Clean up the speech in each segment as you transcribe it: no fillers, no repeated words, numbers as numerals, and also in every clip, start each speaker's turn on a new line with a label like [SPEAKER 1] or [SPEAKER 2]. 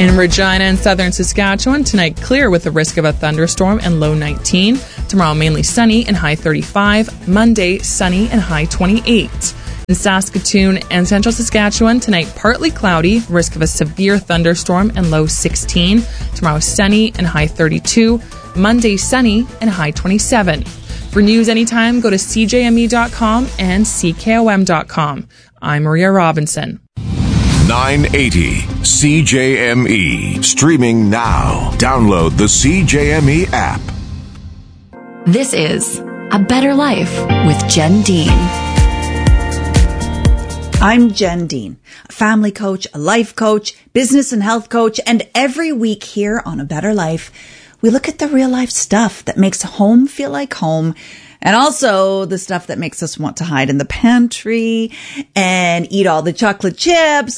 [SPEAKER 1] In Regina and southern Saskatchewan, tonight clear with the risk of a thunderstorm and low 19. Tomorrow mainly sunny and high 35. Monday sunny and high 28. In Saskatoon and central Saskatchewan, tonight partly cloudy, risk of a severe thunderstorm and low 16. Tomorrow sunny and high 32. Monday sunny and high 27. For news anytime, go to cjme.com and ckom.com. I'm Maria Robinson.
[SPEAKER 2] 980 CJME. Streaming now. Download the CJME app.
[SPEAKER 3] This is A Better Life with Jen Dean.
[SPEAKER 4] I'm Jen Dean, a family coach, a life coach, business and health coach, and every week here on A Better Life, we look at the real life stuff that makes home feel like home, and also the stuff that makes us want to hide in the pantry and eat all the chocolate chips.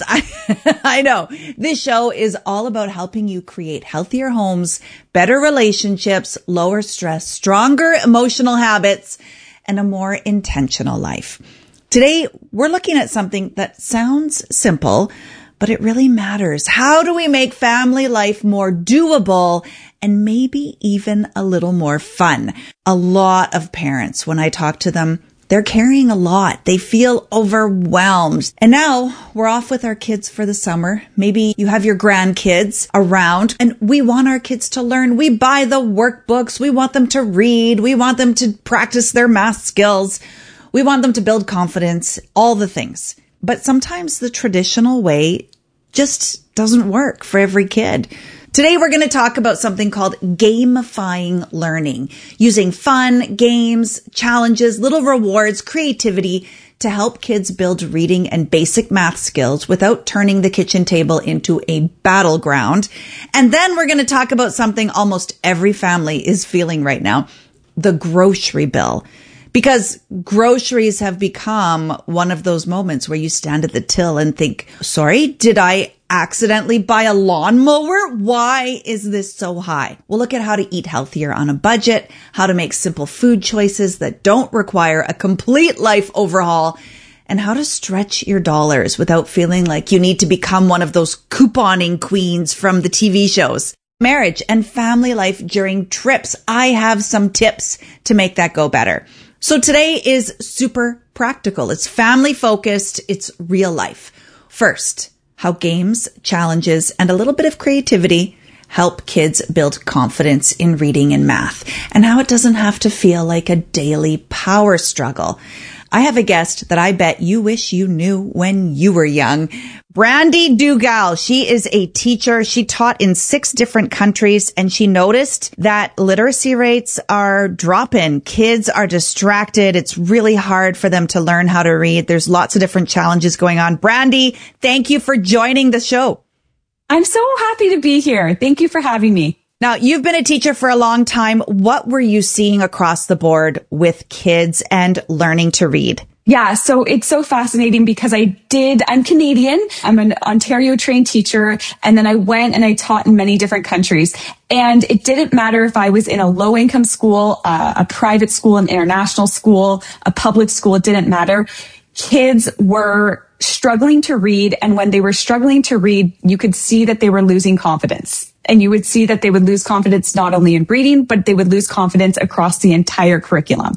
[SPEAKER 4] I know. This show is all about helping you create healthier homes, better relationships, lower stress, stronger emotional habits, and a more intentional life. Today, we're looking at something that sounds simple, but it really matters. How do we make family life more doable and maybe even a little more fun? A lot of parents, when I talk to them, they're carrying a lot. They feel overwhelmed. And now we're off with our kids for the summer. Maybe you have your grandkids around and we want our kids to learn. We buy the workbooks. We want them to read. We want them to practice their math skills. We want them to build confidence, all the things. But sometimes the traditional way just doesn't work for every kid. Today, we're going to talk about something called gamifying learning, using fun, games, challenges, little rewards, creativity to help kids build reading and basic math skills without turning the kitchen table into a battleground. And then we're going to talk about something almost every family is feeling right now, the grocery bill. Because groceries have become one of those moments where you stand at the till and think, sorry, did I accidentally buy a lawnmower? Why is this so high? We'll look at how to eat healthier on a budget, how to make simple food choices that don't require a complete life overhaul, and how to stretch your dollars without feeling like you need to become one of those couponing queens from the TV shows. Marriage and family life during trips. I have some tips to make that go better. So today is super practical. It's family focused. It's real life. First, how games, challenges, and a little bit of creativity help kids build confidence in reading and math, and how it doesn't have to feel like a daily power struggle. I have a guest that I bet you wish you knew when you were young. Brandy Dugal. She is a teacher. She taught in 6 different countries, and she noticed that literacy rates are dropping. Kids are distracted. It's really hard for them to learn how to read. There's lots of different challenges going on. Brandy, thank you for joining the show.
[SPEAKER 5] I'm so happy to be here. Thank you for having me.
[SPEAKER 4] Now, you've been a teacher for a long time. What were you seeing across the board with kids and learning to read?
[SPEAKER 5] Yeah, so it's so fascinating because I'm Canadian. I'm an Ontario trained teacher. And then I went and I taught in many different countries. And it didn't matter if I was in a low income school, a private school, an international school, a public school. It didn't matter. Kids were struggling to read. And when they were struggling to read, you could see that they were losing confidence. And you would see that they would lose confidence not only in reading, but they would lose confidence across the entire curriculum.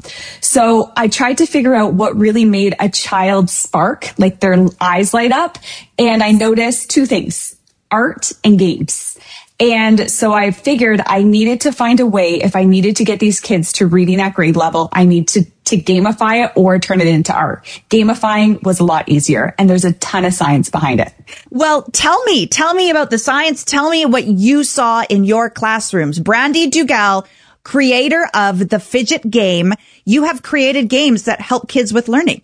[SPEAKER 5] So I tried to figure out what really made a child spark, like their eyes light up. And I noticed 2 things, art and games. And so I figured I needed to find a way, if I needed to get these kids to reading at grade level, I need to gamify it or turn it into art. Gamifying was a lot easier, and there's a ton of science behind it.
[SPEAKER 4] Well, tell me about the science. Tell me what you saw in your classrooms. Brandy Dugal, creator of the Fidget Game. You have created games that help kids with learning.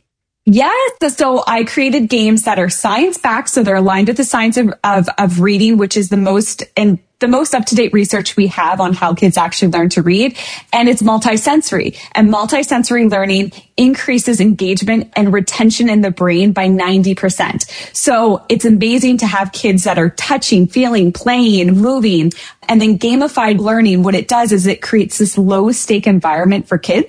[SPEAKER 5] Yes. So I created games that are science-backed. So they're aligned with the science of reading, which is the most up-to-date research we have on how kids actually learn to read. And it's multisensory. And multisensory learning increases engagement and retention in the brain by 90%. So it's amazing to have kids that are touching, feeling, playing, moving. And then gamified learning, what it does is it creates this low-stake environment for kids.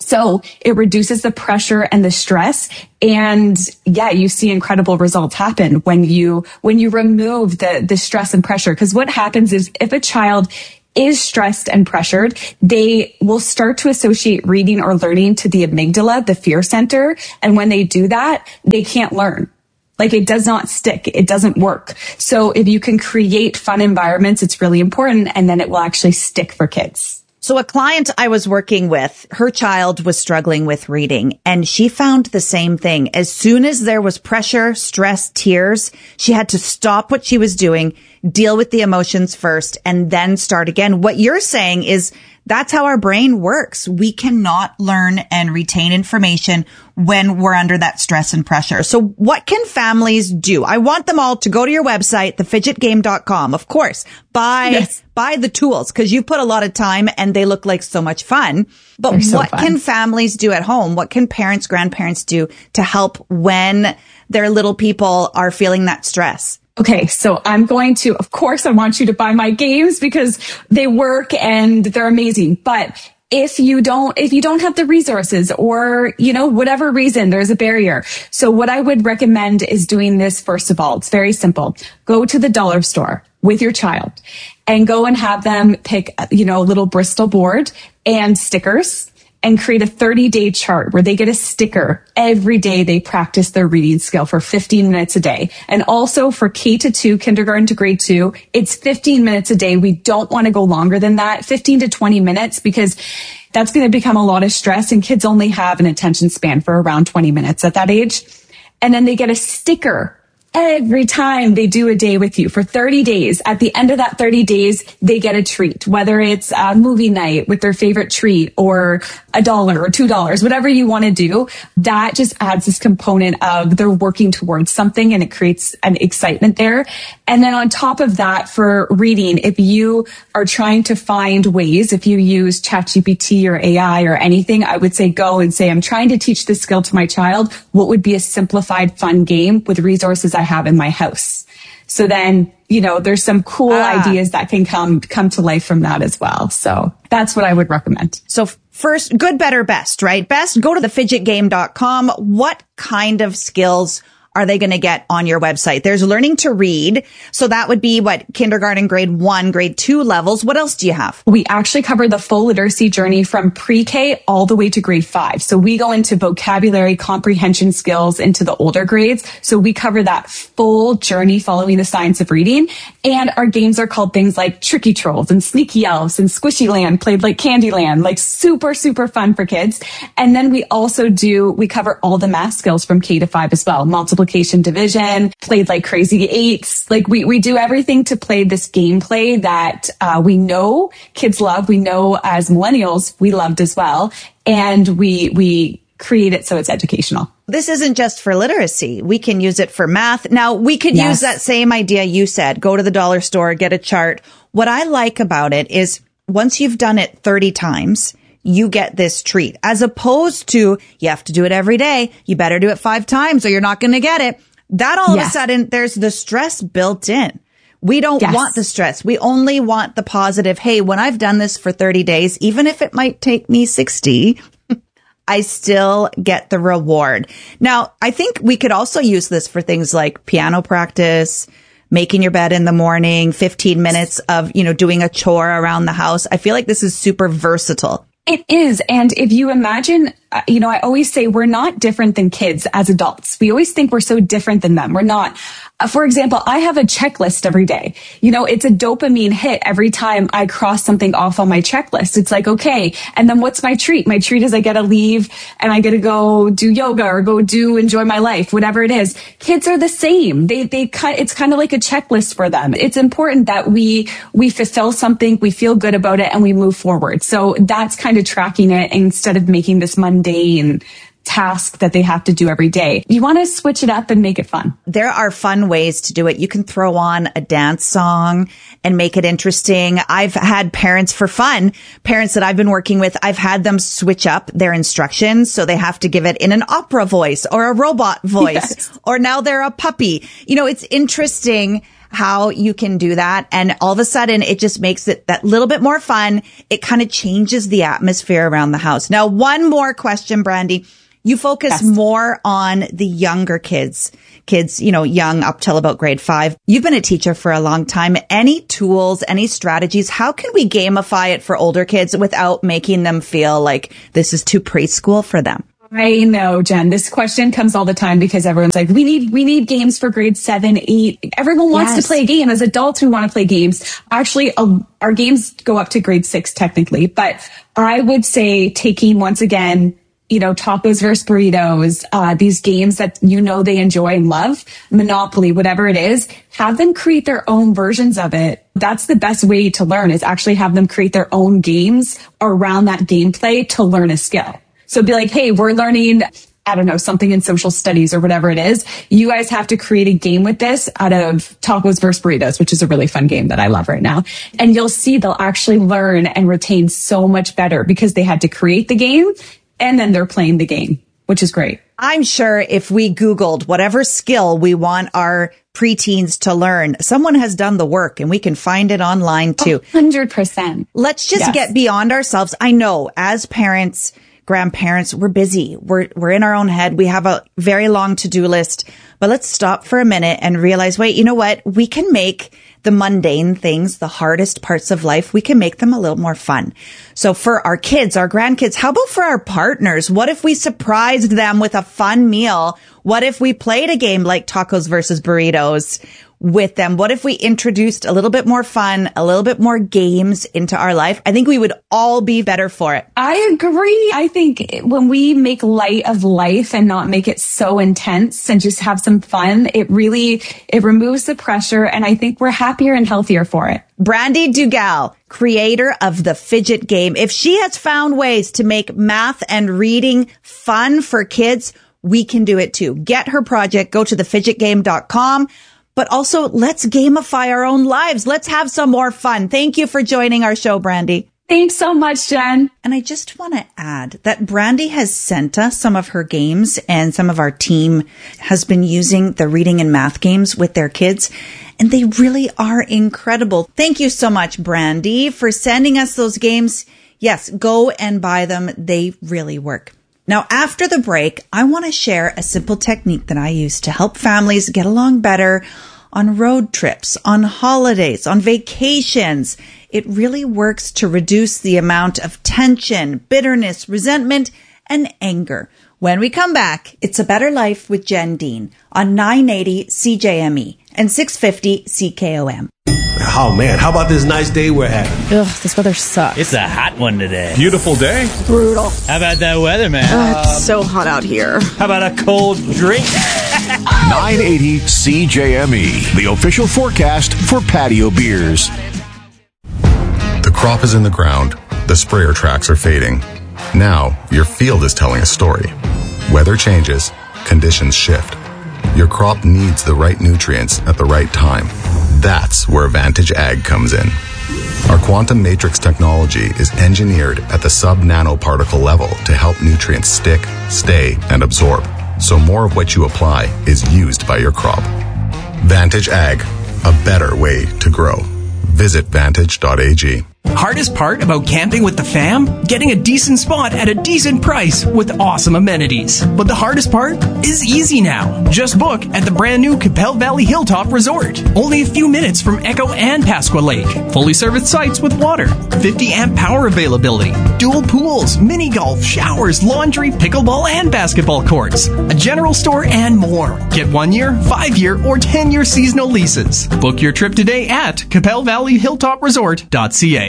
[SPEAKER 5] So it reduces the pressure and the stress. And yeah, you see incredible results happen when you remove the stress and pressure. Because what happens is if a child is stressed and pressured, they will start to associate reading or learning to the amygdala, the fear center. And when they do that, they can't learn. Like it does not stick. It doesn't work. So if you can create fun environments, it's really important. And then it will actually stick for kids.
[SPEAKER 4] So a client I was working with, her child was struggling with reading, and she found the same thing. As soon as there was pressure, stress, tears, she had to stop what she was doing, deal with the emotions first, and then start again. What you're saying is that's how our brain works. We cannot learn and retain information when we're under that stress and pressure. So what can families do? I want them all to go to your website, thefidgetgame.com. Of course, buy the tools because you've put a lot of time and they look like so much fun. But what can families do at home? What can parents, grandparents do to help when their little people are feeling that stress?
[SPEAKER 5] Okay, so of course, I want you to buy my games because they work and they're amazing. But if you don't have the resources or, whatever reason, there's a barrier. So what I would recommend is doing this first of all. It's very simple. Go to the dollar store with your child and go and have them pick, a little Bristol board and stickers and create a 30-day chart where they get a sticker every day they practice their reading skill for 15 minutes a day. And also for K-2, kindergarten to grade 2, it's 15 minutes a day. We don't want to go longer than that, 15 to 20 minutes, because that's going to become a lot of stress and kids only have an attention span for around 20 minutes at that age. And then they get a sticker every time they do a day with you for 30 days. At the end of that 30 days, they get a treat, whether it's a movie night with their favorite treat or $1 or $2, whatever you want to do. That just adds this component of they're working towards something and it creates an excitement there. And then on top of that, for reading, if you are trying to find ways, if you use ChatGPT or AI or anything, I would say go and say, I'm trying to teach this skill to my child. What would be a simplified, fun game with resources I have in my house? So then, there's some cool ideas that can come to life from that as well. So that's what I would recommend.
[SPEAKER 4] So first, good, better, best, right? Best, go to thefidgetgame.com. What kind of skills are they going to get on your website? There's learning to read. So that would be kindergarten, grade 1, grade 2 levels. What else do you have?
[SPEAKER 5] We actually cover the full literacy journey from pre-K all the way to grade 5. So we go into vocabulary, comprehension skills into the older grades. So we cover that full journey following the science of reading. And our games are called things like Tricky Trolls and Sneaky Elves and Squishy Land, played like Candyland, like super, super fun for kids. And then we also we cover all the math skills from K to 5 as well. Multiplication, division, played like Crazy Eights. Like we do everything to play this gameplay that we know kids love. We know as millennials, we loved as well. And we create it so it's educational.
[SPEAKER 4] This isn't just for literacy. We can use it for math. Now, we could use that same idea you said. Go to the dollar store, get a chart. What I like about it is once you've done it 30 times, you get this treat, as opposed to you have to do it every day. You better do it 5 times or you're not going to get it. That all of a sudden, there's the stress built in. We don't want the stress. We only want the positive. Hey, when I've done this for 30 days, even if it might take me 60, I still get the reward. Now, I think we could also use this for things like piano practice, making your bed in the morning, 15 minutes of, doing a chore around the house. I feel like this is super versatile.
[SPEAKER 5] It is. And if you imagine, I always say we're not different than kids as adults. We always think we're so different than them. We're not. For example, I have a checklist every day. It's a dopamine hit every time I cross something off on my checklist. It's like, okay. And then what's my treat? My treat is I get to leave and I get to go do yoga or enjoy my life, whatever it is. Kids are the same. It's kind of like a checklist for them. It's important that we fulfill something, we feel good about it, and we move forward. So that's kind of tracking it instead of making this mundane task that they have to do every day. You want to switch it up and make it fun.
[SPEAKER 4] There are fun ways to do it. You can throw on a dance song and make it interesting. I've had parents that I've been working with, I've had them switch up their instructions. So they have to give it in an opera voice or a robot voice, or now they're a puppy. It's interesting how you can do that. And all of a sudden, it just makes it that little bit more fun. It kind of changes the atmosphere around the house. Now, one more question, Brandy. You focus more on the younger kids, young up till about grade 5. You've been a teacher for a long time. Any tools, any strategies? How can we gamify it for older kids without making them feel like this is too preschool for them?
[SPEAKER 5] I know, Jen, this question comes all the time because everyone's like, we need games for grade 7, 8. Everyone wants to play a game. As adults, we want to play games. Actually, our games go up to grade 6 technically, but I would say taking once again, tacos versus burritos, these games that they enjoy and love, Monopoly, whatever it is, have them create their own versions of it. That's the best way to learn, is actually have them create their own games around that gameplay to learn a skill. So be like, hey, we're learning, I don't know, something in social studies or whatever it is. You guys have to create a game with this out of tacos versus burritos, which is a really fun game that I love right now. And you'll see they'll actually learn and retain so much better because they had to create the game and then they're playing the game, which is great.
[SPEAKER 4] I'm sure if we Googled whatever skill we want our preteens to learn, someone has done the work and we can find it online too.
[SPEAKER 5] 100%.
[SPEAKER 4] Let's just get beyond ourselves. I know as parents, grandparents, we're busy. We're in our own head. We have a very long to-do list, but let's stop for a minute and realize, wait, you know what? We can make the mundane things, the hardest parts of life, we can make them a little more fun. So for our kids, our grandkids, how about for our partners? What if we surprised them with a fun meal? What if we played a game like tacos versus burritos with them? What if we introduced a little bit more fun, a little bit more games into our life? I think we would all be better for it.
[SPEAKER 5] I agree. I think when we make light of life and not make it so intense and just have some fun, it removes the pressure. And I think we're happier and healthier for it.
[SPEAKER 4] Brandy Dugal, creator of the Fidget Game. If she has found ways to make math and reading fun for kids, we can do it too. Get her project. Go to thefidgetgame.com. But also, let's gamify our own lives. Let's have some more fun. Thank you for joining our show, Brandy.
[SPEAKER 5] Thanks so much, Jen.
[SPEAKER 4] And I just want to add that Brandy has sent us some of her games, and some of our team has been using the reading and math games with their kids, and they really are incredible. Thank you so much, Brandy, for sending us those games. Yes, go and buy them. They really work. Now, after the break, I want to share a simple technique that I use to help families get along better on road trips, on holidays, on vacations. It really works to reduce the amount of tension, bitterness, resentment, and anger. When we come back, it's A Better Life with Jen Dean on 980 CJME and 650 CKOM.
[SPEAKER 6] Oh man, how about this nice day we're having?
[SPEAKER 1] Ugh, this weather sucks.
[SPEAKER 7] It's a hot one today.
[SPEAKER 8] Beautiful day.
[SPEAKER 9] Brutal.
[SPEAKER 7] How about that weather, man?
[SPEAKER 9] It's so hot out here.
[SPEAKER 7] How about a cold drink?
[SPEAKER 2] 980 CJME, the official forecast for patio beers.
[SPEAKER 10] The crop is in the ground. The sprayer tracks are fading. Now, your field is telling a story. Weather changes. Conditions shift. Your crop needs the right nutrients at the right time. That's where Vantage Ag comes in. Our quantum matrix technology is engineered at the sub-nanoparticle level to help nutrients stick, stay, and absorb, so more of what you apply is used by your crop. Vantage Ag, a better way to grow. Visit vantage.ag.
[SPEAKER 11] Hardest part about camping with the fam? Getting a decent spot at a decent price with awesome amenities. But the hardest part is easy now. Just book at the brand new Capel Valley Hilltop Resort. Only a few minutes from Echo and Pasqua Lake. Fully serviced sites with water. 50 amp power availability. Dual pools, mini golf, showers, laundry, pickleball, and basketball courts. A general store and more. Get 1 year, 5 year, or 10-year seasonal leases. Book your trip today at CapelValleyHilltopResort.ca.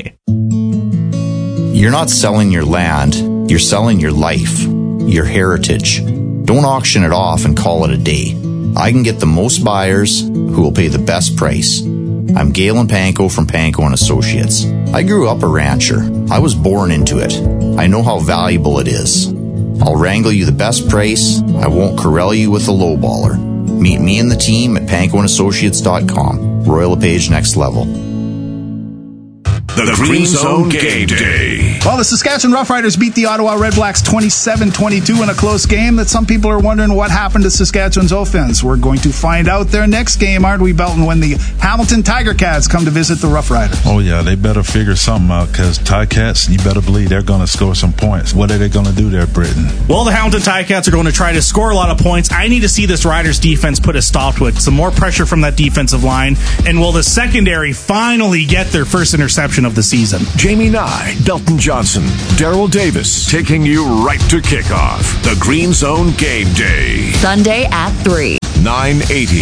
[SPEAKER 12] You're not selling your land, you're selling your life, your heritage. Don't auction it off and call it a day. I can get the most buyers who will pay the best price. I'm Galen Panko from Panko & Associates. I grew up a rancher. I was born into it. I know how valuable it is. I'll wrangle you the best price. I won't corral you with a lowballer. Meet me and the team at PankoandAssociates.com. Royal LePage Next Level.
[SPEAKER 2] The Green Zone Game Day.
[SPEAKER 8] Well, the Saskatchewan Roughriders beat the Ottawa Redblacks 27-22 in a close game that some people are wondering what happened to Saskatchewan's offense. We're going to find out their next game, aren't we, Belton, when the Hamilton Tiger Cats come to visit the Roughriders?
[SPEAKER 13] Oh, yeah, they better figure something out because Ticats, you better believe they're going to score some points. What are they going to do there, Britain?
[SPEAKER 14] Well, the Hamilton Ticats are going to try to score a lot of points. I need to see this Riders defense put a stop to it. Some more pressure from that defensive line. And will the secondary finally get their first interception of the season?
[SPEAKER 2] Jamie Nye, Belton Johnson, Daryl Davis, taking you right to kickoff. The Green Zone Game Day.
[SPEAKER 3] Sunday at 3.
[SPEAKER 2] 980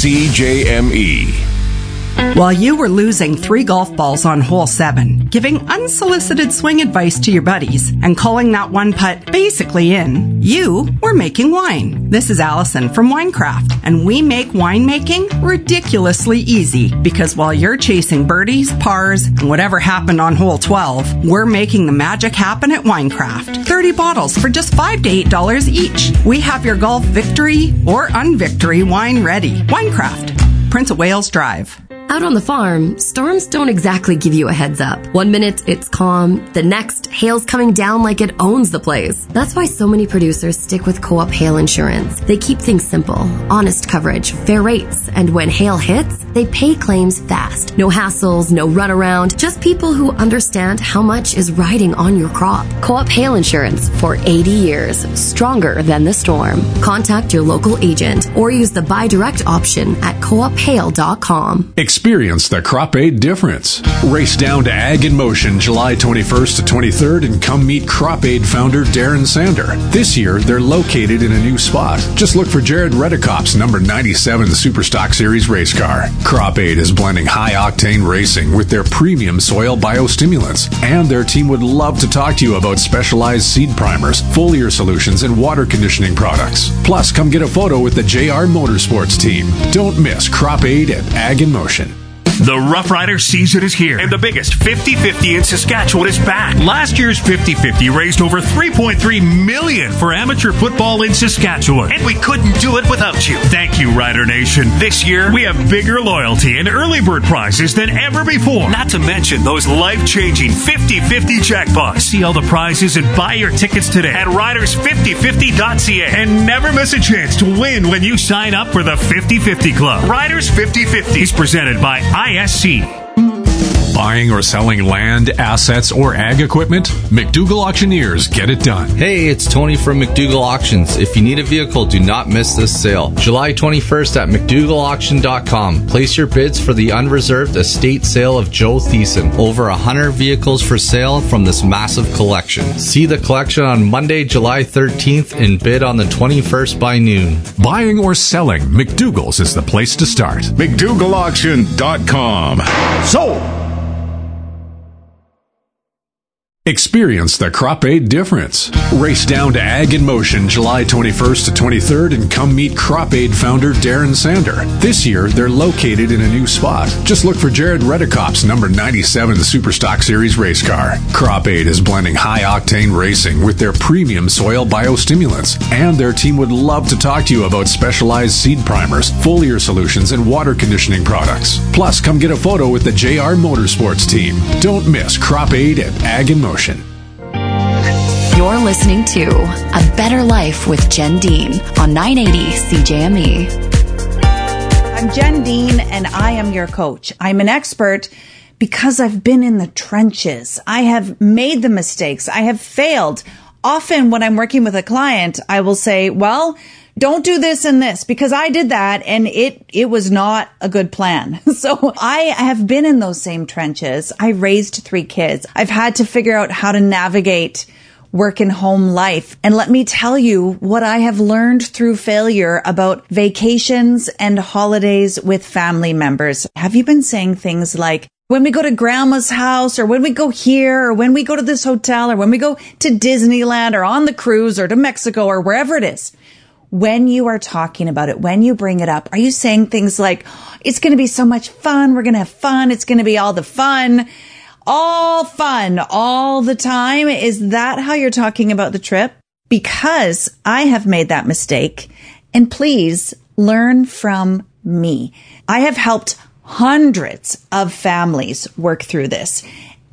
[SPEAKER 2] CJME.
[SPEAKER 15] While you were losing 3 golf balls on hole 7, giving unsolicited swing advice to your buddies, and calling that one putt basically in, you were making wine. This is Allison from Winecraft, and we make winemaking ridiculously easy because while you're chasing birdies, pars, and whatever happened on hole 12, we're making the magic happen at Winecraft. 30 bottles for just $5 to $8 each. We have your golf victory or unvictory wine ready. Winecraft, Prince of Wales Drive.
[SPEAKER 3] Out on the farm, storms don't exactly give you a heads up. 1 minute, it's calm. The next, hail's coming down like it owns the place. That's why so many producers stick with Co-op Hail Insurance. They keep things simple, honest coverage, fair rates, and when hail hits, they pay claims fast. No hassles, no runaround, just people who understand how much is riding on your crop. Co-op Hail Insurance for 80 years, stronger than the storm. Contact your local agent or use the buy direct option at coophail.com.
[SPEAKER 16] Experience the Crop Aid difference. Race down to Ag in Motion July 21st to 23rd and come meet Crop Aid founder Darren Sander. This year, they're located in a new spot. Just look for Jared Redekop's number 97 Superstock Series race car. Crop Aid is blending high-octane racing with their premium soil biostimulants. And their team would love to talk to you about specialized seed primers, foliar solutions, and water conditioning products. Plus, come get a photo with the JR Motorsports team. Don't miss Crop Aid at Ag in Motion.
[SPEAKER 17] The Rough Rider season is here, and the biggest 50-50 in Saskatchewan is back. Last year's 50-50 raised over $3.3 million for amateur football in Saskatchewan, and we couldn't do it without you. Thank you, Rider Nation. This year, we have bigger loyalty and early bird prizes than ever before. Not to mention those life-changing 50-50 jackpots. See all the prizes and buy your tickets today at riders5050.ca, and never miss a chance to win when you sign up for the 50-50 Club. Riders 50-50 is presented by ISC.
[SPEAKER 16] Buying or selling land, assets, or ag equipment? McDougall Auctioneers get it done.
[SPEAKER 18] Hey, it's Tony from McDougall Auctions. If you need a vehicle, do not miss this sale. July 21st at McDougallAuction.com. Place your bids for the unreserved estate sale of Joe Thiessen. Over 100 vehicles for sale from this massive collection. See the collection on Monday, July 13th and bid on the 21st by noon.
[SPEAKER 16] Buying or selling, McDougall's is the place to start.
[SPEAKER 2] McDougallAuction.com.
[SPEAKER 8] So,
[SPEAKER 16] experience the Crop Aid difference. Race down to Ag in Motion July 21st to 23rd and come meet Crop Aid founder Darren Sander. This year, they're located in a new spot. Just look for Jared Redekop's number 97 Superstock Series race car. Crop Aid is blending high-octane racing with their premium soil biostimulants. And their team would love to talk to you about specialized seed primers, foliar solutions, and water conditioning products. Plus, come get a photo with the JR Motorsports team. Don't miss Crop Aid at Ag in Motion.
[SPEAKER 3] You're listening to A Better Life with Jen Dean on 980 CJME.
[SPEAKER 4] I'm Jen Dean, and I am your coach. I'm an expert because I've been in the trenches. I have made the mistakes. I have failed. Often when I'm working with a client, I will say, well, don't do this and this because I did that and it was not a good plan. So I have been in those same trenches. I raised 3 kids. I've had to figure out how to navigate work and home life. And let me tell you what I have learned through failure about vacations and holidays with family members. Have you been saying things like, when we go to grandma's house, or when we go here, or when we go to this hotel, or when we go to Disneyland, or on the cruise, or to Mexico, or wherever it is? When you are talking about it, when you bring it up, are you saying things like, it's going to be so much fun, we're going to have fun, it's going to be all the fun, all the time? Is that how you're talking about the trip? Because I have made that mistake, and please learn from me. I have helped hundreds of families work through this.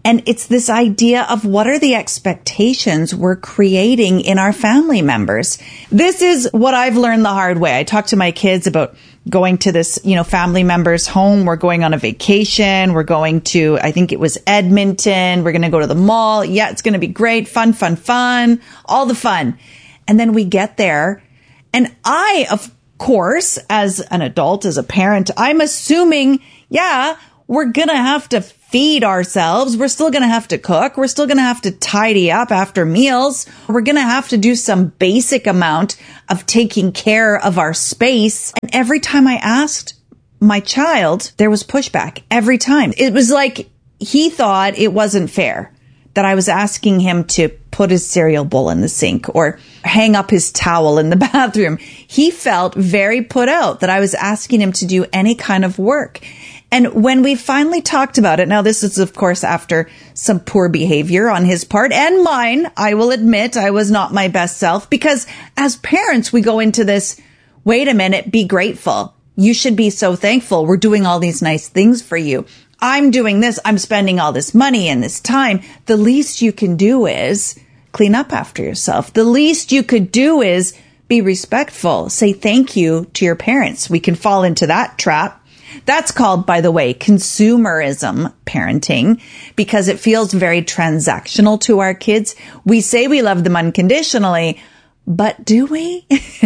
[SPEAKER 4] And it's this idea of what are the expectations we're creating in our family members. This is what I've learned the hard way. I talk to my kids about going to this, family member's home. We're going on a vacation. We're going to, I think it was Edmonton. We're going to go to the mall. Yeah, it's going to be great. Fun, fun, fun. All the fun. And then we get there. And I, of course, as an adult, as a parent, I'm assuming, we're going to have to feed ourselves. We're still going to have to cook. We're still going to have to tidy up after meals. We're going to have to do some basic amount of taking care of our space. And every time I asked my child, there was pushback. Every time. It was like he thought it wasn't fair that I was asking him to put his cereal bowl in the sink or hang up his towel in the bathroom. He felt very put out that I was asking him to do any kind of work. And when we finally talked about it, now this is, of course, after some poor behavior on his part and mine. I will admit I was not my best self because as parents, we go into this, wait a minute, be grateful. You should be so thankful. We're doing all these nice things for you. I'm doing this. I'm spending all this money and this time. The least you can do is clean up after yourself. The least you could do is be respectful. Say thank you to your parents. We can fall into that trap. That's called, by the way, consumerism parenting because it feels very transactional to our kids. We say we love them unconditionally, but do we?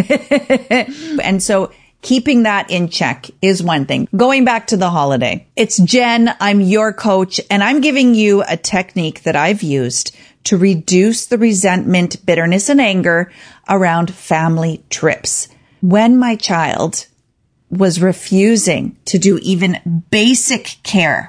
[SPEAKER 4] And so keeping that in check is one thing. Going back to the holiday, it's Jen. I'm your coach, and I'm giving you a technique that I've used to reduce the resentment, bitterness, and anger around family trips. When my child was refusing to do even basic care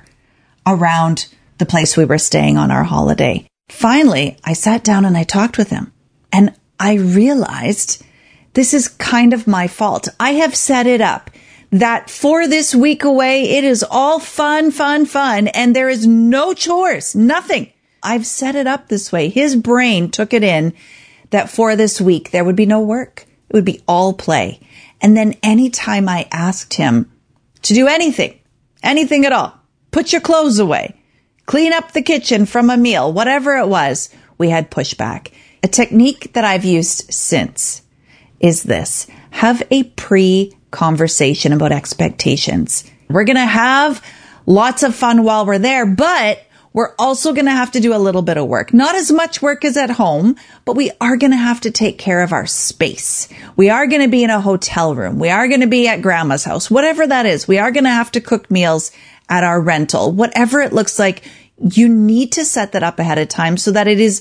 [SPEAKER 4] around the place we were staying on our holiday, finally, I sat down and I talked with him, and I realized this is kind of my fault. I have set it up that for this week away, it is all fun, fun, fun, and there is no chores, nothing. I've set it up this way. His brain took it in that for this week, there would be no work. It would be all play. And then anytime I asked him to do anything at all, put your clothes away, clean up the kitchen from a meal, whatever it was, we had pushback. A technique that I've used since is this. Have a pre-conversation about expectations. We're going to have lots of fun while we're there, but we're also going to have to do a little bit of work. Not as much work as at home, but we are going to have to take care of our space. We are going to be in a hotel room. We are going to be at grandma's house, whatever that is. We are going to have to cook meals at our rental, whatever it looks like. You need to set that up ahead of time so that it is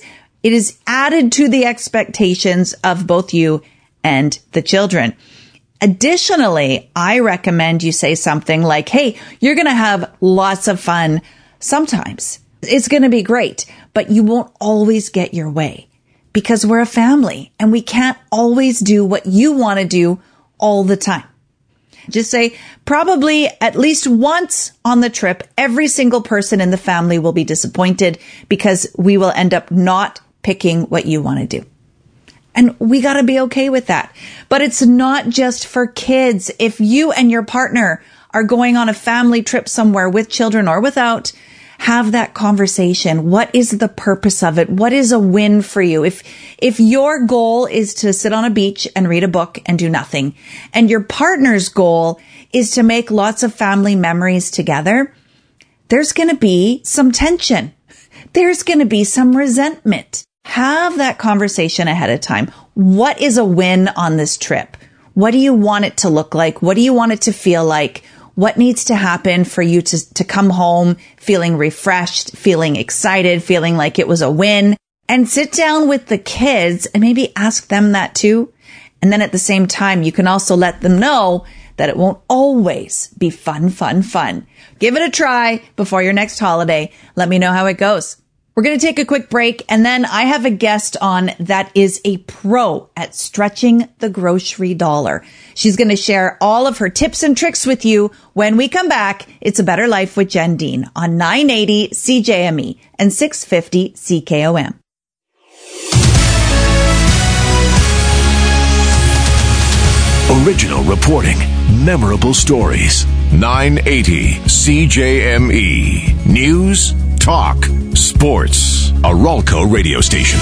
[SPEAKER 4] added to the expectations of both you and the children. Additionally, I recommend you say something like, hey, you're going to have lots of fun sometimes. It's going to be great, but you won't always get your way because we're a family and we can't always do what you want to do all the time. Just say probably at least once on the trip, every single person in the family will be disappointed because we will end up not picking what you want to do. And we got to be okay with that. But it's not just for kids. If you and your partner are going on a family trip somewhere with children or without, have that conversation. What is the purpose of it? What is a win for you? If your goal is to sit on a beach and read a book and do nothing, and your partner's goal is to make lots of family memories together, there's going to be some tension. There's going to be some resentment. Have that conversation ahead of time. What is a win on this trip? What do you want it to look like? What do you want it to feel like? What needs to happen for you to come home feeling refreshed, feeling excited, feeling like it was a win? And sit down with the kids and maybe ask them that too. And then at the same time, you can also let them know that it won't always be fun, fun, fun. Give it a try before your next holiday. Let me know how it goes. We're going to take a quick break, and then I have a guest on that is a pro at stretching the grocery dollar. She's going to share all of her tips and tricks with you when we come back. It's A Better Life with Jen Dean on 980 CJME and 650 CKOM.
[SPEAKER 2] Original reporting, memorable stories. 980 CJME. News, Talk Sports. A Ralco radio station.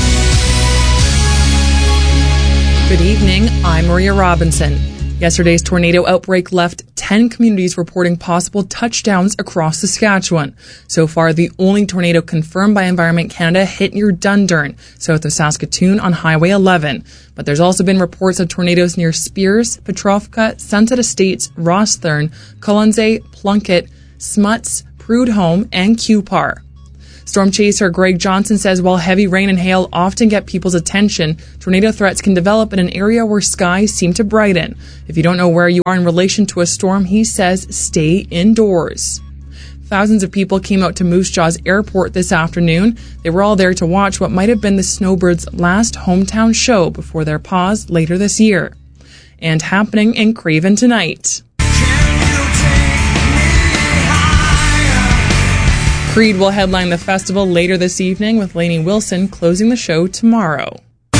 [SPEAKER 1] Good evening. I'm Maria Robinson. Yesterday's tornado outbreak left 10 communities reporting possible touchdowns across Saskatchewan. So far, the only tornado confirmed by Environment Canada hit near Dundurn, south of Saskatoon on Highway 11. But there's also been reports of tornadoes near Spears, Petrovka, Sunset Estates, Rossthorn, Colonsay, Plunkett, Smuts, Prudhomme, and Cupar. Storm chaser Greg Johnson says while heavy rain and hail often get people's attention, tornado threats can develop in an area where skies seem to brighten. If you don't know where you are in relation to a storm, he says stay indoors. Thousands of people came out to Moose Jaws Airport this afternoon. They were all there to watch what might have been the Snowbirds' last hometown show before their pause later this year. And happening in Craven tonight. Creed will headline the festival later this evening, with Lainey Wilson closing the show tomorrow.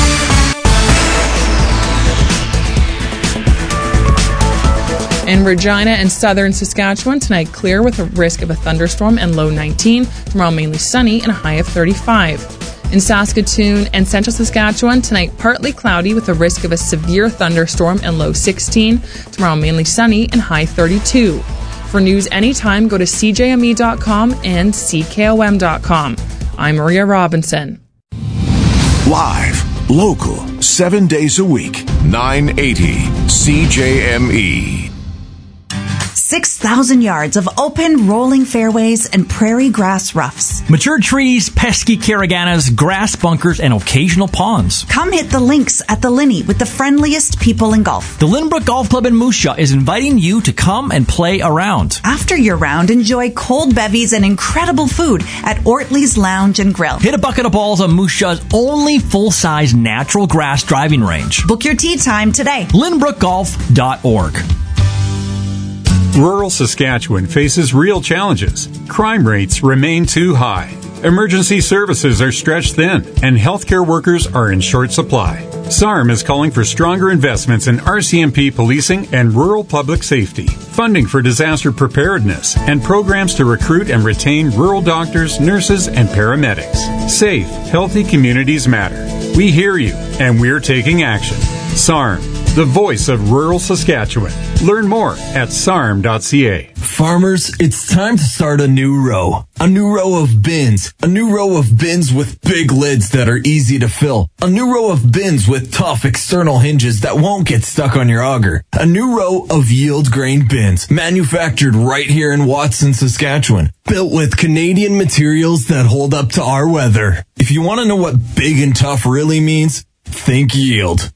[SPEAKER 1] In Regina and southern Saskatchewan, tonight clear with a risk of a thunderstorm and low 19. Tomorrow mainly sunny and a high of 35. In Saskatoon and central Saskatchewan, tonight partly cloudy with a risk of a severe thunderstorm and low 16. Tomorrow mainly sunny and high 32. For news anytime, go to cjme.com and ckom.com. I'm Maria Robinson.
[SPEAKER 2] Live, local, 7 days a week, 980 CJME.
[SPEAKER 4] 6,000 yards of open, rolling fairways and prairie grass roughs.
[SPEAKER 19] Mature trees, pesky caraganas, grass bunkers, and occasional ponds.
[SPEAKER 4] Come hit the links at the Linney with the friendliest people in golf.
[SPEAKER 19] The Lynbrook Golf Club in Moose Jaw is inviting you to come and play around.
[SPEAKER 4] After your round, enjoy cold bevies and incredible food at Ortley's Lounge and Grill.
[SPEAKER 19] Hit a bucket of balls on Moose Jaw's only full-size natural grass driving range.
[SPEAKER 4] Book your tee time today.
[SPEAKER 19] LynbrookGolf.org.
[SPEAKER 20] Rural Saskatchewan faces real challenges. Crime rates remain too high. Emergency services are stretched thin, and healthcare workers are in short supply. SARM is calling for stronger investments in RCMP policing and rural public safety, funding for disaster preparedness, and programs to recruit and retain rural doctors, nurses, and paramedics. Safe, healthy communities matter. We hear you, and we're taking action. SARM, the voice of rural Saskatchewan. Learn more at sarm.ca.
[SPEAKER 21] Farmers, it's time to start a new row. A new row of bins. A new row of bins with big lids that are easy to fill. A new row of bins with tough external hinges that won't get stuck on your auger. A new row of yield grain bins, manufactured right here in Watson, Saskatchewan. Built with Canadian materials that hold up to our weather. If you want to know what big and tough really means, think yield.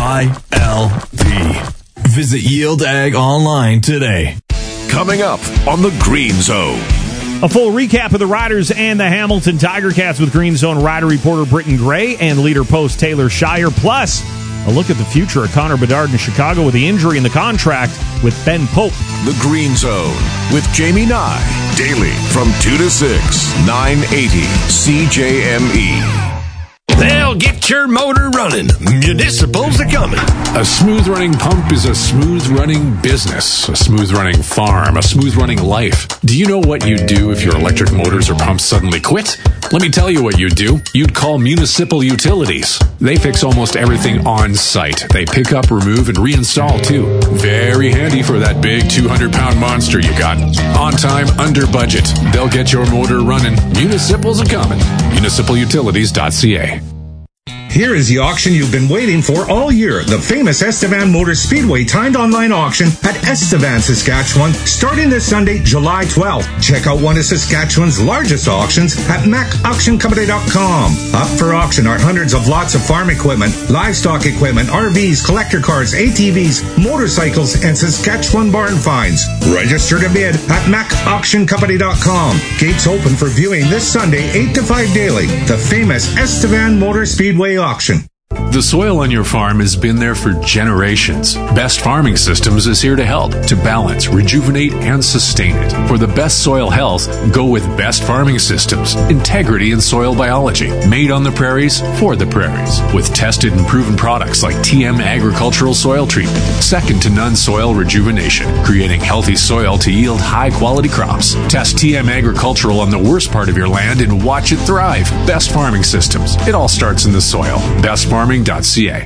[SPEAKER 21] YLD. Visit Yield Ag online today.
[SPEAKER 2] Coming up on the Green Zone.
[SPEAKER 22] A full recap of the Riders and the Hamilton Tiger Cats with Green Zone Rider reporter Britton Gray and leader post Taylor Shire. Plus, a look at the future of Connor Bedard in Chicago with the injury in the contract with Ben Pope.
[SPEAKER 2] The Green Zone with Jamie Nye. Daily from 2 to 6, 980 CJME.
[SPEAKER 23] They'll get your motor running. Municipals are coming.
[SPEAKER 16] A smooth-running pump is a smooth-running business, a smooth-running farm, a smooth-running life. Do you know what you'd do if your electric motors or pumps suddenly quit? Let me tell you what you'd do. You'd call Municipal Utilities. They fix almost everything on site. They pick up, remove, and reinstall, too. Very handy for that big 200-pound monster you got. On time, under budget. They'll get your motor running. Municipals are coming. MunicipalUtilities.ca.
[SPEAKER 24] Here is the auction you've been waiting for all year. The famous Estevan Motor Speedway timed online auction at Estevan, Saskatchewan, starting this Sunday, July 12th. Check out one of Saskatchewan's largest auctions at macauctioncompany.com. Up for auction are hundreds of lots of farm equipment, livestock equipment, RVs, collector cars, ATVs, motorcycles, and Saskatchewan barn finds. Register to bid at macauctioncompany.com. Gates open for viewing this Sunday, 8 to 5 daily. The famous Estevan Motor Speedway auction.
[SPEAKER 16] The soil on your farm has been there for generations. Best Farming Systems is here to help, to balance, rejuvenate, and sustain it. For the best soil health, go with Best Farming Systems. Integrity in soil biology. Made on the prairies, for the prairies. With tested and proven products like TM Agricultural Soil Treatment. Second to none soil rejuvenation. Creating healthy soil to yield high-quality crops. Test TM Agricultural on the worst part of your land and watch it thrive. Best Farming Systems. It all starts in the soil. BestFarming.ca.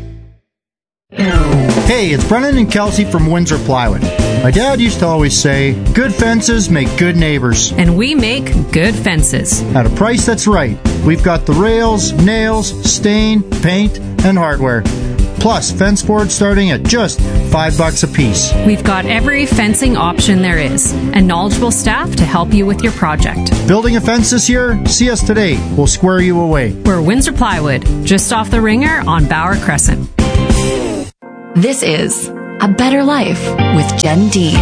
[SPEAKER 5] Hey, it's Brennan and Kelsey from Windsor Plywood. My dad used to always say, good fences make good neighbors.
[SPEAKER 6] And we make good fences.
[SPEAKER 5] At a price that's right. We've got the rails, nails, stain, paint, and hardware. Plus, fence boards starting at just $5 a piece.
[SPEAKER 6] We've got every fencing option there is, and knowledgeable staff to help you with your project.
[SPEAKER 5] Building a fence this year? See us today. We'll square you away.
[SPEAKER 6] We're Windsor Plywood, just off the Ringer on Bauer Crescent.
[SPEAKER 3] This is A Better Life with Jen Dean.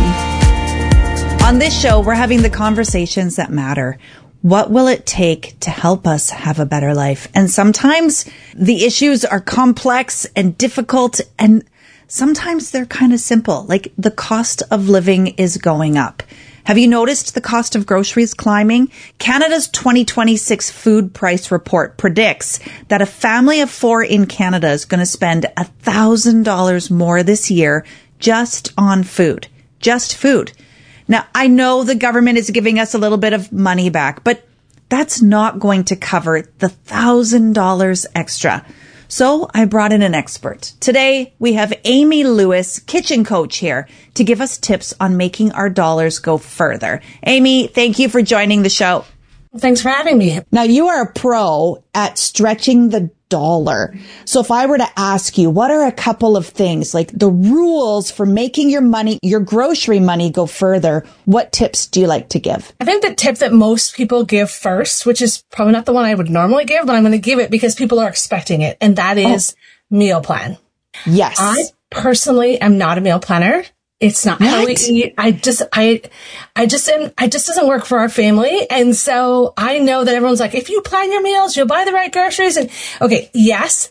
[SPEAKER 4] On this show, we're having the conversations that matter. What will it take to help us have a better life? And sometimes the issues are complex and difficult, and sometimes they're kind of simple. Like the cost of living is going up. Have you noticed the cost of groceries climbing? Canada's 2026 food price report predicts that a family of 4 in Canada is going to spend $1,000 more this year just on food. Just food. Now, I know the government is giving us a little bit of money back, but that's not going to cover the $1,000 extra. So I brought in an expert. Today, we have Amy Lewis, kitchen coach, here to give us tips on making our dollars go further. Amy, thank you for joining the show.
[SPEAKER 7] Thanks for having me.
[SPEAKER 4] Now, you are a pro at stretching the dollar. So if I were to ask you, what are a couple of things, like the rules for making your money, your grocery money go further, what tips do you like to give?
[SPEAKER 7] I think the tip that most people give first, which is probably not the one I would normally give, but I'm going to give it because people are expecting it, and that is meal plan.
[SPEAKER 4] Yes.
[SPEAKER 7] I personally am not a meal planner. It's not how we eat. I just doesn't work for our family. And so I know that everyone's like, if you plan your meals, you'll buy the right groceries. And okay, yes.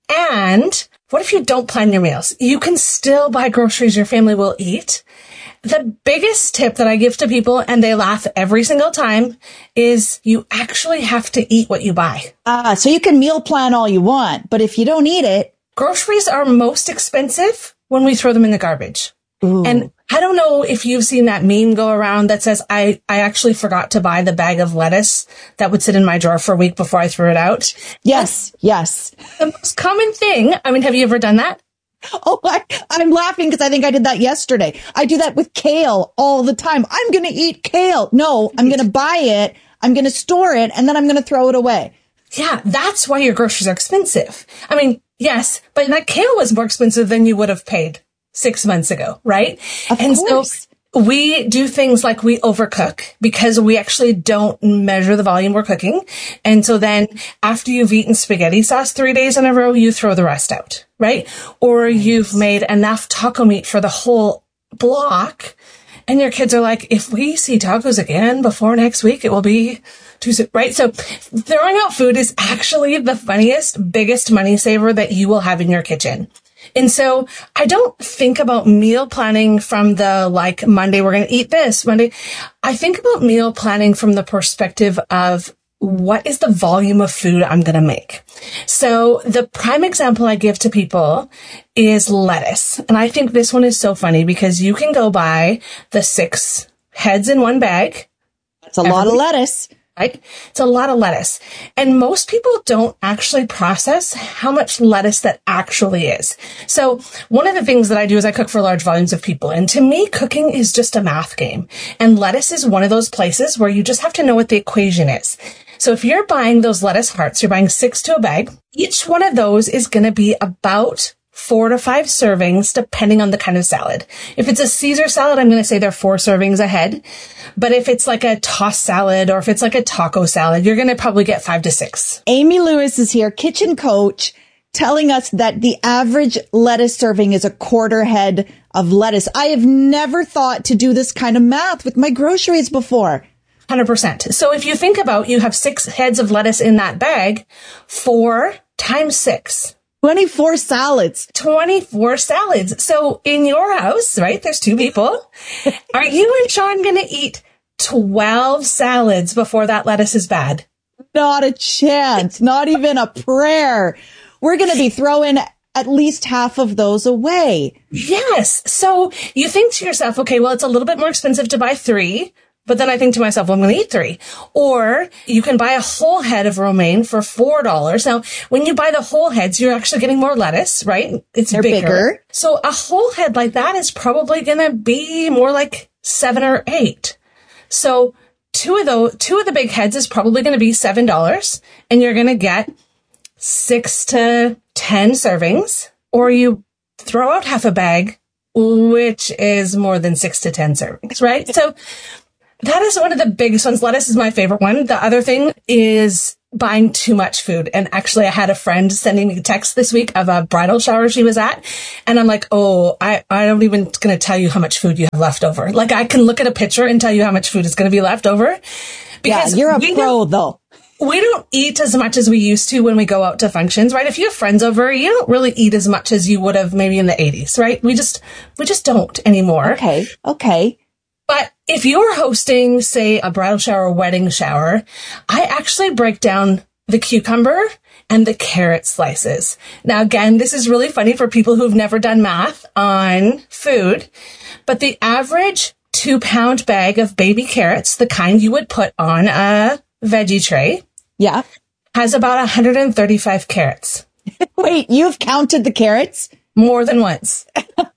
[SPEAKER 7] And what if you don't plan your meals? You can still buy groceries your family will eat. The biggest tip that I give to people, and they laugh every single time, is you actually have to eat what you buy.
[SPEAKER 4] So you can meal plan all you want, but if you don't eat it.
[SPEAKER 7] Groceries are most expensive when we throw them in the garbage.
[SPEAKER 4] Ooh.
[SPEAKER 7] And I don't know if you've seen that meme go around that says, I actually forgot to buy the bag of lettuce that would sit in my drawer for a week before I threw it out.
[SPEAKER 4] Yes, yes.
[SPEAKER 7] The most common thing. I mean, have you ever done that?
[SPEAKER 4] Oh, I'm laughing because I think I did that yesterday. I do that with kale all the time. I'm going to eat kale. No, I'm going to buy it. I'm going to store it, and then I'm going to throw it away.
[SPEAKER 7] Yeah, that's why your groceries are expensive. I mean, yes, but that kale was more expensive than you would have paid 6 months ago, right?
[SPEAKER 4] Of course.
[SPEAKER 7] So we do things like we overcook because we actually don't measure the volume we're cooking. And so then after you've eaten spaghetti sauce 3 days in a row, you throw the rest out, right? Or you've made enough taco meat for the whole block. And your kids are like, if we see tacos again before next week, it will be Tuesday, right? So throwing out food is actually the funniest, biggest money saver that you will have in your kitchen. And so I don't think about meal planning from the like Monday, we're going to eat this Monday. I think about meal planning from the perspective of what is the volume of food I'm going to make? So the prime example I give to people is lettuce. And I think this one is so funny because you can go buy the 6 heads in one bag.
[SPEAKER 4] That's a lot of lettuce.
[SPEAKER 7] Right? It's a lot of lettuce. And most people don't actually process how much lettuce that actually is. So one of the things that I do is I cook for large volumes of people. And to me, cooking is just a math game. And lettuce is one of those places where you just have to know what the equation is. So if you're buying those lettuce hearts, you're buying 6 to a bag. Each one of those is going to be about 4 to 5 servings, depending on the kind of salad. If it's a Caesar salad, I'm going to say they're 4 servings ahead. But if it's like a tossed salad or if it's like a taco salad, you're going to probably get 5 to 6.
[SPEAKER 4] Amy Lewis is here, kitchen coach, telling us that the average lettuce serving is a 1/4 head of lettuce. I have never thought to do this kind of math with my groceries before.
[SPEAKER 7] 100%. So if you think about, you have 6 heads of lettuce in that bag, 4 times 6
[SPEAKER 4] 24 salads.
[SPEAKER 7] 24 salads. So in your house, right, there's 2 people. Are you and Sean going to eat 12 salads before that lettuce is bad?
[SPEAKER 4] Not a chance. Not even a prayer. We're going to be throwing at least half of those away.
[SPEAKER 7] Yes. So you think to yourself, okay, well, it's a little bit more expensive to buy 3. But then I think to myself, well, I'm going to eat 3. Or you can buy a whole head of romaine for $4. Now, when you buy the whole heads, you're actually getting more lettuce, right? They're bigger. So a whole head like that is probably going to be more like 7 or 8. So two of the big heads is probably going to be $7, and you're going to get 6 to 10 servings, or you throw out half a bag, which is more than 6 to 10 servings, right? So that is one of the biggest ones. Lettuce is my favorite one. The other thing is buying too much food. And actually, I had a friend sending me a text this week of a bridal shower she was at. And I'm like, oh, I don't even going to tell you how much food you have left over. Like, I can look at a picture and tell you how much food is going to be left over. Because
[SPEAKER 4] you're a pro, though.
[SPEAKER 7] We don't eat as much as we used to when we go out to functions, right? If you have friends over, you don't really eat as much as you would have maybe in the 80s, right? We just don't anymore.
[SPEAKER 4] Okay.
[SPEAKER 7] But if you're hosting, say, a bridal shower or wedding shower, I actually break down the cucumber and the carrot slices. Now, again, this is really funny for people who've never done math on food, but the average 2-pound bag of baby carrots, the kind you would put on a veggie tray, has about 135 carrots.
[SPEAKER 4] Wait, you've counted the carrots?
[SPEAKER 7] More than once.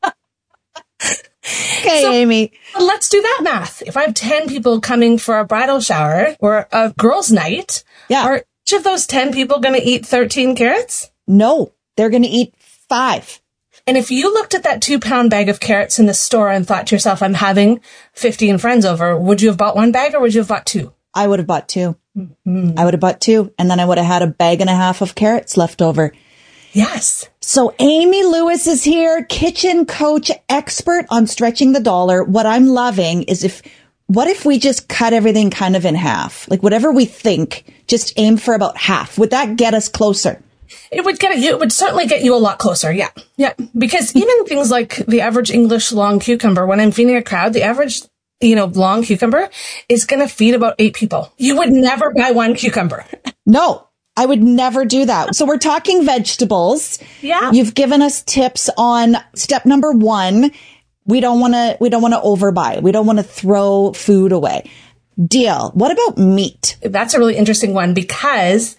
[SPEAKER 4] Okay, so, Amy.
[SPEAKER 7] Let's do that math. If I have 10 people coming for a bridal shower or a girls' night, are each of those 10 people going to eat 13 carrots?
[SPEAKER 4] No, they're going to eat 5.
[SPEAKER 7] And if you looked at that 2-pound bag of carrots in the store and thought to yourself, I'm having 15 friends over, would you have bought 1 bag or would you have bought 2?
[SPEAKER 4] I would have bought 2. I would have bought 2. And then I would have had a bag and a half of carrots left over.
[SPEAKER 7] Yes.
[SPEAKER 4] So Amy Lewis is here, kitchen coach, expert on stretching the dollar. What I'm loving is what if we just cut everything kind of in half? Like whatever we think, just aim for about half. Would that get us closer?
[SPEAKER 7] It would certainly get you a lot closer. Yeah. Yeah. Because even things like the average English long cucumber, when I'm feeding a crowd, the average, long cucumber is going to feed about 8 people. You would never buy 1 cucumber.
[SPEAKER 4] No. I would never do that. So we're talking vegetables.
[SPEAKER 7] Yeah.
[SPEAKER 4] You've given us tips on step number 1. We don't want to overbuy. We don't want to throw food away. Deal. What about meat?
[SPEAKER 7] That's a really interesting one because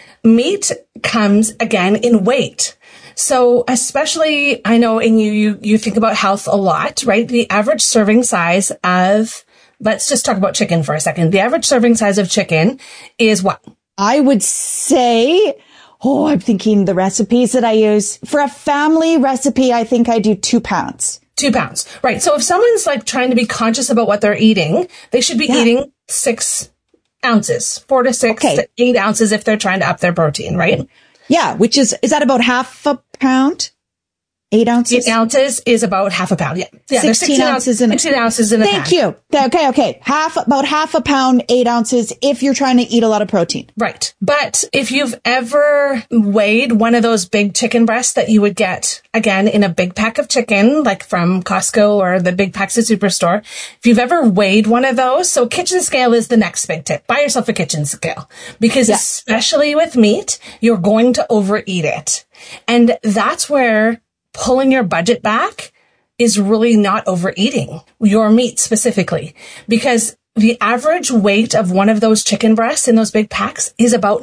[SPEAKER 7] meat comes again in weight. So especially, I know, and you think about health a lot, right? The average serving size of, let's just talk about chicken for a second. The average serving size of chicken is what?
[SPEAKER 4] I would say, I'm thinking the recipes that I use. For a family recipe, I think I do 2 pounds.
[SPEAKER 7] 2 pounds. Right. So if someone's like trying to be conscious about what they're eating, they should be eating 6 ounces, 4 to 6 to 8 ounces if they're trying to up their protein, right?
[SPEAKER 4] Yeah. Which is that about half a pound? 8 ounces?
[SPEAKER 7] 8 ounces is about half a pound. Yeah.
[SPEAKER 4] 16 ounces in
[SPEAKER 7] 16 ounces in a pound.
[SPEAKER 4] Thank you. Okay. About half a pound, 8 ounces if you're trying to eat a lot of protein.
[SPEAKER 7] Right. But if you've ever weighed one of those big chicken breasts that you would get, again, in a big pack of chicken, like from Costco or the big packs at Superstore, if you've ever weighed one of those, so kitchen scale is the next big tip. Buy yourself a kitchen scale. Because especially with meat, you're going to overeat it. And that's where pulling your budget back is really not overeating your meat specifically, because the average weight of one of those chicken breasts in those big packs is about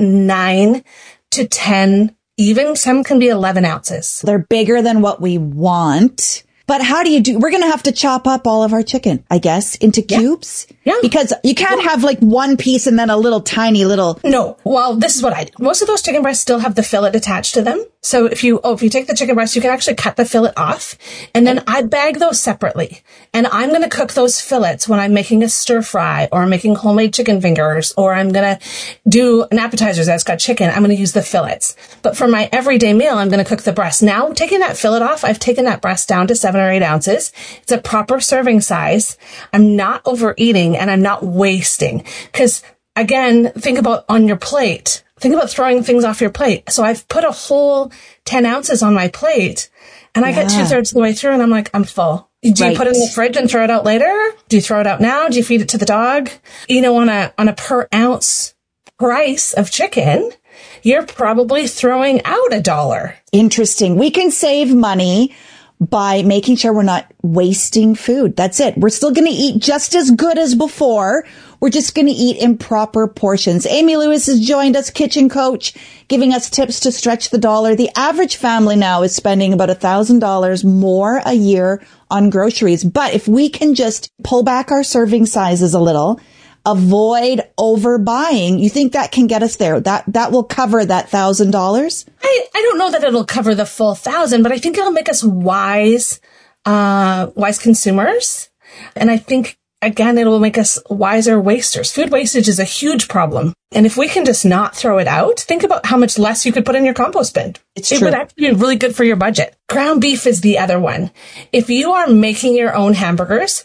[SPEAKER 7] 9 to 10, even some can be 11 ounces.
[SPEAKER 4] They're bigger than what we want. But how do you we're going to have to chop up all of our chicken, I guess, into cubes.
[SPEAKER 7] Yeah.
[SPEAKER 4] Because you can't have like one piece and then a little tiny little.
[SPEAKER 7] No. Well, this is what I do. Most of those chicken breasts still have the fillet attached to them. So if you take the chicken breast, you can actually cut the fillet off, and then I bag those separately. And I'm going to cook those fillets when I'm making a stir fry or making homemade chicken fingers, or I'm going to do an appetizer that's got chicken. I'm going to use the fillets. But for my everyday meal, I'm going to cook the breast. Now, taking that fillet off, I've taken that breast down to 7 or 8 ounces. It's a proper serving size. I'm not overeating and I'm not wasting. Because again, think about on your plate. Think about throwing things off your plate. So I've put a whole 10 ounces on my plate and I get 2/3 of the way through and I'm like, I'm full. Do you put it in the fridge and throw it out later? Do you throw it out now? Do you feed it to the dog? You know, on a per ounce price of chicken, you're probably throwing out $1.
[SPEAKER 4] Interesting. We can save money by making sure we're not wasting food. That's it. We're still going to eat just as good as before. We're just going to eat in proper portions. Amy Lewis has joined us, kitchen coach, giving us tips to stretch the dollar. The average family now is spending about $1,000 more a year on groceries. But if we can just pull back our serving sizes a little, avoid overbuying, you think that can get us there? That will cover that $1,000?
[SPEAKER 7] I don't know that it'll cover the full 1,000, but I think it'll make us wise consumers. And I think, again, it will make us wiser wasters. Food wastage is a huge problem. And if we can just not throw it out, think about how much less you could put in your compost bin. It would actually be really good for your budget. Ground beef is the other one. If you are making your own hamburgers,